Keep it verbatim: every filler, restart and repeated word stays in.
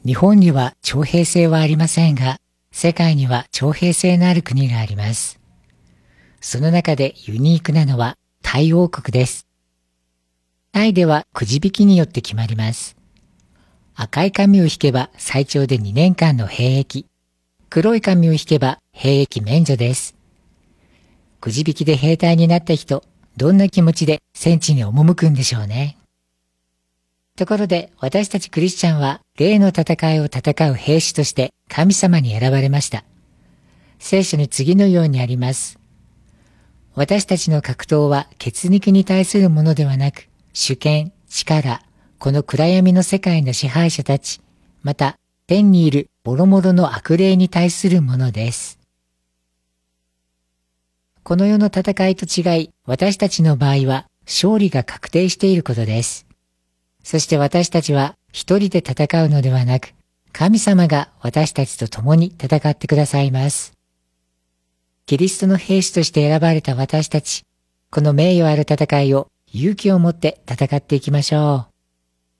日本には徴兵制はありませんが、世界には徴兵制のある国があります。その中でユニークなのはタイ王国です。タイではくじ引きによって決まります。赤い紙を引けば最長でにねんかんの兵役。黒い紙を引けば兵役免除です。くじ引きで兵隊になった人、どんな気持ちで戦地に赴くんでしょうね。ところで私たちクリスチャンは霊の戦いを戦う兵士として神様に選ばれました。聖書に次のようにあります。私たちの格闘は血肉に対するものではなく、主権、力、この暗闇の世界の支配者たち、また天にいるもろもろの悪霊に対するものです。この世の戦いと違い、私たちの場合は勝利が確定していることです。そして私たちは一人で戦うのではなく、神様が私たちと共に戦ってくださいます。キリストの兵士として選ばれた私たち、この名誉ある戦いを勇気を持って戦っていきましょう。